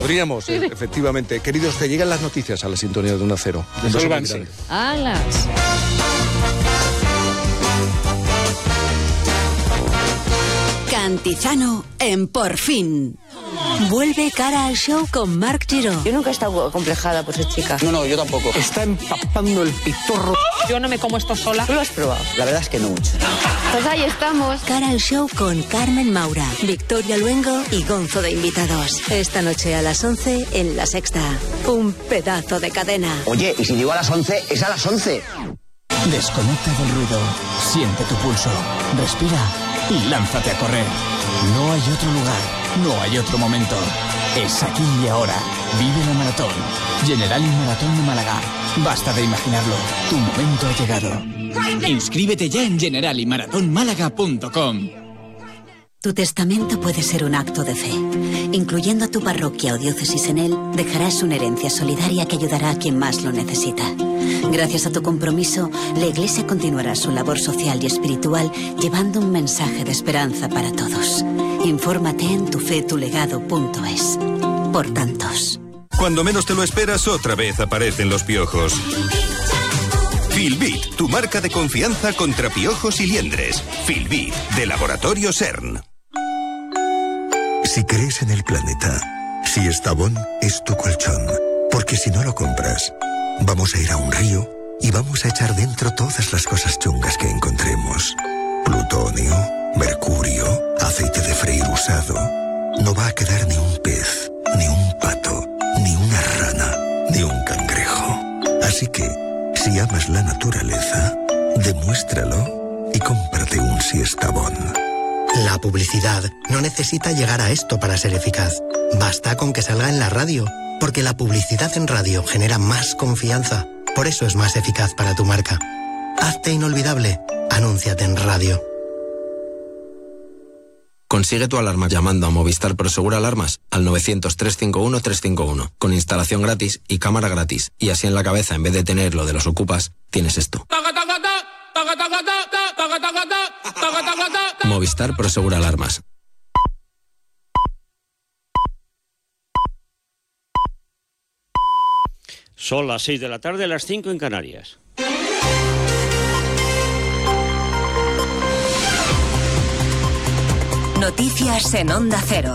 Podríamos, efectivamente. Queridos, te llegan las noticias a la sintonía de Onda Cero. Resuélvanse. ¡Alas! Cantizano en Por Fin. Vuelve cara al show con Marc Giró. Yo nunca he estado acomplejada por ser chica. No, yo tampoco. Está empapando el pitorro. Yo no me como esto sola. ¿Tú lo has probado? La verdad es que no mucho. Pues ahí estamos. Cara al show con Carmen Maura, Victoria Luengo y Gonzo de invitados. Esta noche a las 11 en La Sexta. Un pedazo de cadena. Oye, y si digo a las 11, es a las 11. Desconecta del ruido, siente tu pulso, respira y lánzate a correr. No hay otro lugar, no hay otro momento. Es aquí y ahora. Vive la maratón. Generali Maratón de Málaga. Basta de imaginarlo. Tu momento ha llegado. Inscríbete ya en generaliMaratónmálaga.com. Tu testamento puede ser un acto de fe. Incluyendo a tu parroquia o diócesis en él, dejarás una herencia solidaria que ayudará a quien más lo necesita. Gracias a tu compromiso, la Iglesia continuará su labor social y espiritual llevando un mensaje de esperanza para todos. Infórmate en tufetulegado.es. Por tantos. Cuando menos te lo esperas, otra vez aparecen los piojos. Filbit, tu marca de confianza contra piojos y liendres. Filbit, de Laboratorio CERN. Si crees en el planeta, si Estabón es tu colchón, porque si no lo compras, vamos a ir a un río y vamos a echar dentro todas las cosas chungas que encontremos. Plutonio, mercurio, aceite de freír usado. No va a quedar ni un pez, ni un pato, ni una rana, ni un cangrejo. Así que, si amas la naturaleza, demuéstralo y cómprate un Siestabón. La publicidad no necesita llegar a esto para ser eficaz. Basta con que salga en la radio, porque la publicidad en radio genera más confianza. Por eso es más eficaz para tu marca. Hazte inolvidable. Anúnciate en radio. Consigue tu alarma llamando a Movistar Prosegur Alarmas al 900-351-351, con instalación gratis y cámara gratis. Y así en la cabeza, en vez de tener lo de los ocupas, tienes esto. Movistar Prosegur Alarmas. Son las 6 de la tarde, las 5 en Canarias. Noticias en Onda Cero.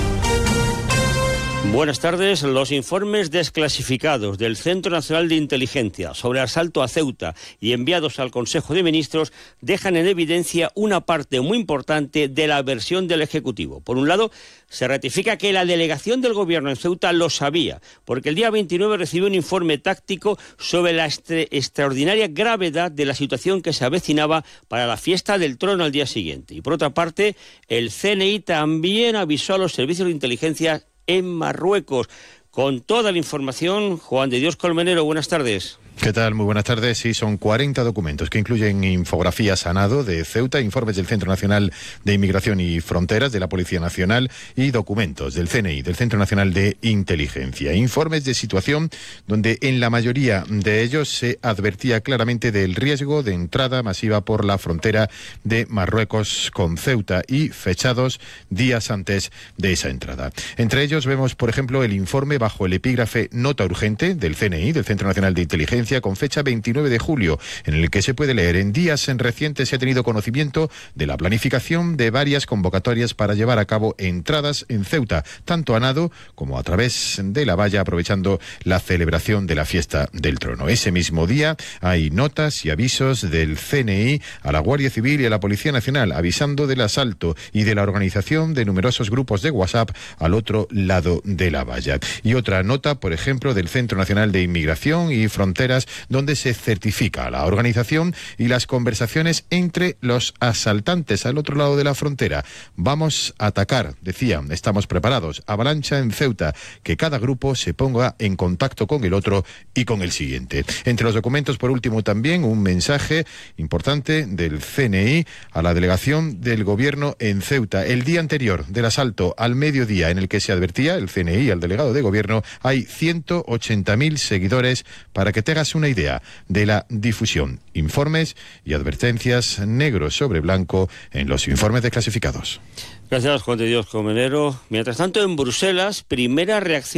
Buenas tardes. Los informes desclasificados del Centro Nacional de Inteligencia sobre el asalto a Ceuta y enviados al Consejo de Ministros dejan en evidencia una parte muy importante de la versión del Ejecutivo. Por un lado, se ratifica que la delegación del Gobierno en Ceuta lo sabía, porque el día 29 recibió un informe táctico sobre la extraordinaria gravedad de la situación que se avecinaba para la fiesta del Trono al día siguiente. Y por otra parte, el CNI también avisó a los servicios de inteligencia en Marruecos. Con toda la información, Juan de Dios Colmenero, buenas tardes. ¿Qué tal? Muy buenas tardes. Sí, son 40 documentos que incluyen infografías a nado de Ceuta, informes del Centro Nacional de Inmigración y Fronteras, de la Policía Nacional y documentos del CNI, del Centro Nacional de Inteligencia. Informes de situación donde en la mayoría de ellos se advertía claramente del riesgo de entrada masiva por la frontera de Marruecos con Ceuta y fechados días antes de esa entrada. Entre ellos vemos, por ejemplo, el informe bajo el epígrafe Nota Urgente del CNI, del Centro Nacional de Inteligencia, con fecha 29 de julio, en el que se puede leer: en días recientes se ha tenido conocimiento de la planificación de varias convocatorias para llevar a cabo entradas en Ceuta, tanto a nado como a través de la valla, aprovechando la celebración de la fiesta del Trono. Ese mismo día hay notas y avisos del CNI a la Guardia Civil y a la Policía Nacional, avisando del asalto y de la organización de numerosos grupos de WhatsApp al otro lado de la valla. Y otra nota, por ejemplo, del Centro Nacional de Inmigración y Fronteras, donde se certifica la organización y las conversaciones entre los asaltantes al otro lado de la frontera. Vamos a atacar, decían, estamos preparados, avalancha en Ceuta, que cada grupo se ponga en contacto con el otro y con el siguiente. Entre los documentos, por último, también un mensaje importante del CNI a la delegación del Gobierno en Ceuta. El día anterior del asalto, al mediodía, en el que se advertía el CNI al delegado de Gobierno, hay 180.000 seguidores, para que te hagas una idea de la difusión. Informes y advertencias negro sobre blanco en los informes desclasificados. Gracias, Juan de Dios Colmenero. Mientras tanto, en Bruselas, primera reacción